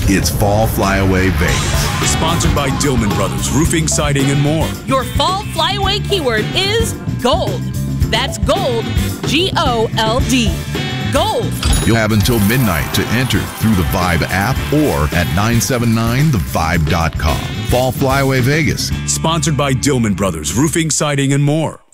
It's Fall Flyaway Vegas. Sponsored by Dillman Brothers Roofing, Siding, and more. Your fall flyaway keyword is gold. That's gold, G-O-L-D. Gold. You'll have until midnight to enter through the Vibe app or at 979thevibe.com. Fall Flyaway Vegas. Sponsored by Dillman Brothers Roofing, Siding, and more.